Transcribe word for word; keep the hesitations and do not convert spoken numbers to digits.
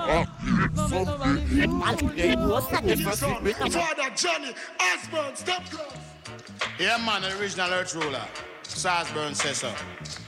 Father Johnny Osborne, step close. Yeah, man, the original Earth ruler. Sarsburn says so.